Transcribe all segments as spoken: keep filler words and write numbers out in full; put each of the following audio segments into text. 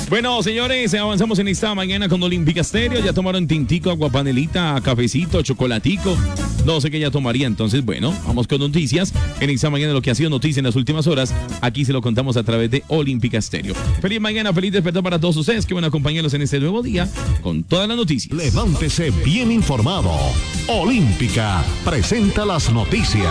Bueno, señores, avanzamos en esta mañana con Olímpica Estéreo. Ya tomaron tintico, aguapanelita, cafecito, chocolatico. No sé qué ya tomaría. Entonces, bueno, vamos con noticias. En esta mañana lo que ha sido noticia en las últimas horas, aquí se lo contamos a través de Olímpica Estéreo. Feliz mañana, feliz despertar para todos ustedes que van a acompañarlos en este nuevo día con todas las noticias. Levántese bien informado. Olímpica presenta las noticias.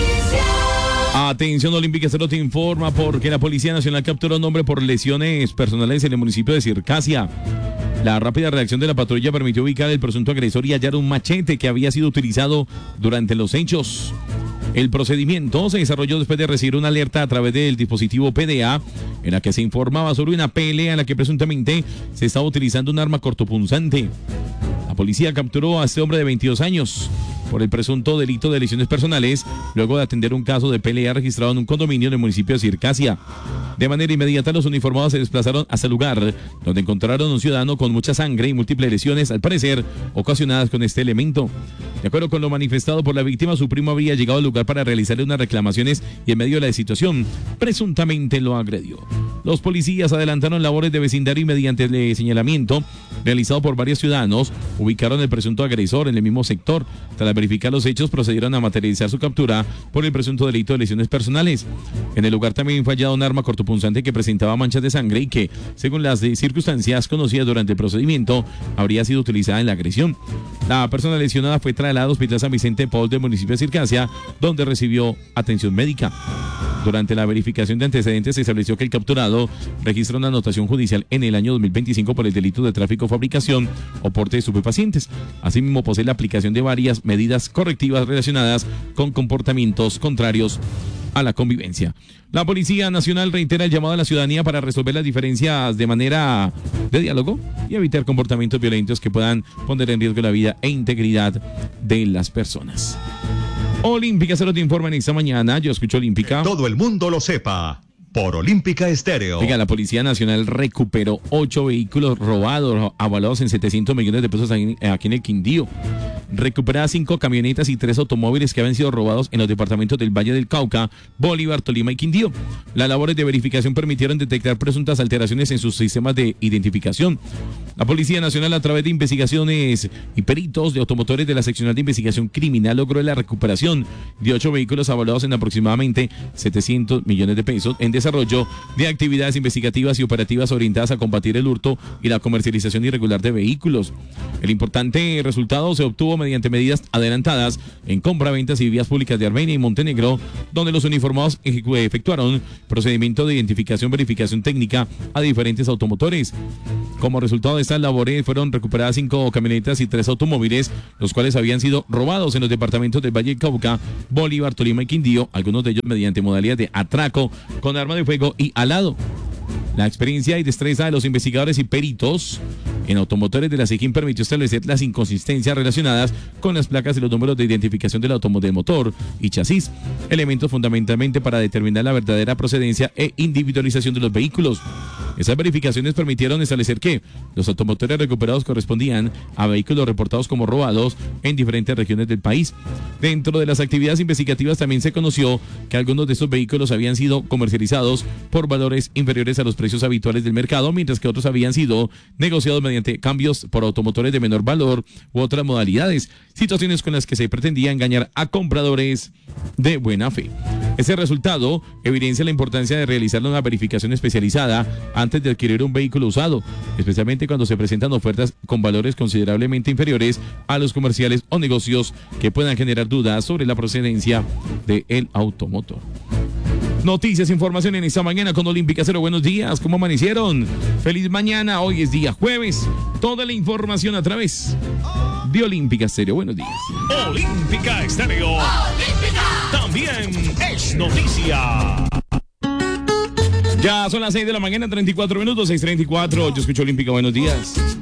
Atención, Olímpica Estéreo te informa porque la Policía Nacional capturó a un hombre por lesiones personales en el municipio de Circasia. La rápida reacción de la patrulla permitió ubicar al presunto agresor y hallar un machete que había sido utilizado durante los hechos. El procedimiento se desarrolló después de recibir una alerta a través del dispositivo P D A en la que se informaba sobre una pelea en la que presuntamente se estaba utilizando un arma cortopunzante. La policía capturó a este hombre de veintidós años por el presunto delito de lesiones personales, luego de atender un caso de pelea registrado en un condominio en el municipio de Circasia. De manera inmediata, los uniformados se desplazaron hasta el lugar, donde encontraron un ciudadano con mucha sangre y múltiples lesiones, al parecer, ocasionadas con este elemento. De acuerdo con lo manifestado por la víctima, su primo había llegado al lugar para realizarle unas reclamaciones y en medio de la situación, presuntamente lo agredió. Los policías adelantaron labores de vecindario y mediante el señalamiento realizado por varios ciudadanos, ubicaron al presunto agresor en el mismo sector. Tras verificar los hechos, procedieron a materializar su captura por el presunto delito de lesiones personales. En el lugar también fue hallado un arma cortopunzante que presentaba manchas de sangre y que, según las circunstancias conocidas durante el procedimiento, habría sido utilizada en la agresión. La persona lesionada fue trasladada al Hospital San Vicente de Paul del municipio de Circasia, donde recibió atención médica. Durante la verificación de antecedentes se estableció que el capturado registró una anotación judicial en el año dos mil veinticinco por el delito de tráfico, fabricación o porte de estupefacientes. Asimismo, posee la aplicación de varias medidas correctivas relacionadas con comportamientos contrarios a la convivencia. La Policía Nacional reitera el llamado a la ciudadanía para resolver las diferencias de manera de diálogo y evitar comportamientos violentos que puedan poner en riesgo la vida e integridad de las personas. Olímpica Estéreo te informa en esta mañana. Yo escucho Olímpica. Todo el mundo lo sepa. Por Olímpica Estéreo. Oiga, la Policía Nacional recuperó ocho vehículos robados, avalados en setecientos millones de pesos aquí en el Quindío. Recuperada cinco camionetas y tres automóviles que habían sido robados en los departamentos del Valle del Cauca, Bolívar, Tolima y Quindío. Las labores de verificación permitieron detectar presuntas alteraciones en sus sistemas de identificación. La Policía Nacional, a través de investigaciones y peritos de automotores de la Seccional de Investigación Criminal, logró la recuperación de ocho vehículos avalados en aproximadamente setecientos millones de pesos en desarrollo de actividades investigativas y operativas orientadas a combatir el hurto y la comercialización irregular de vehículos. El importante resultado se obtuvo mediante medidas adelantadas en compra-ventas y vías públicas de Armenia y Montenegro, donde los uniformados efectuaron procedimiento de identificación, verificación técnica a diferentes automotores. Como resultado de estas labores fueron recuperadas cinco camionetas y tres automóviles, los cuales habían sido robados en los departamentos del Valle del Cauca, Bolívar, Tolima y Quindío, algunos de ellos mediante modalidad de atraco con arma de fuego y alado. La experiencia y destreza de los investigadores y peritos en automotores de la SIGIN permitió establecer las inconsistencias relacionadas con las placas y los números de identificación del automóvil, motor y chasis, elementos fundamentalmente para determinar la verdadera procedencia e individualización de los vehículos. Esas verificaciones permitieron establecer que los automotores recuperados correspondían a vehículos reportados como robados en diferentes regiones del país. Dentro de las actividades investigativas también se conoció que algunos de estos vehículos habían sido comercializados por valores inferiores a los precios habituales del mercado, mientras que otros habían sido negociados mediante cambios por automotores de menor valor u otras modalidades, situaciones con las que se pretendía engañar a compradores de buena fe. Ese resultado evidencia la importancia de realizar una verificación especializada antes de adquirir un vehículo usado, especialmente cuando se presentan ofertas con valores considerablemente inferiores a los comerciales o negocios que puedan generar dudas sobre la procedencia del automotor. Noticias, información en esta mañana con Olímpica Estéreo. Buenos días, ¿cómo amanecieron? Feliz mañana, hoy es día jueves. Toda la información a través de Olímpica Estéreo. Buenos días. Olímpica Estéreo. Olímpica. También es noticia. Ya son las seis de la mañana, treinta y cuatro minutos, seis treinta y cuatro. Yo escucho Olímpica, buenos días.